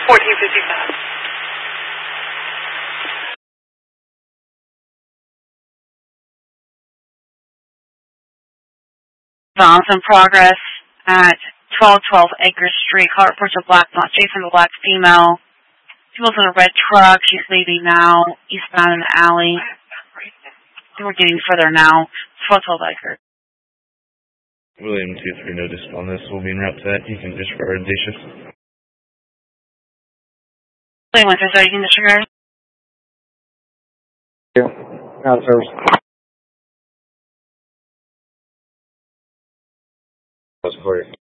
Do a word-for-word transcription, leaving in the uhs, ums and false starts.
fourteen fifty-five. Violence in progress at twelve twelve Acres Street. Car reports a black, not chasing a black female. Female's in a red truck. She's leaving now, eastbound in the alley. I think we're getting further now. twelve twelve Acres. William two three, no disc on this. We'll be en route to that. You can disregard day shift. William one three zero, you can disregard. Thank you. Out of service. That's for you.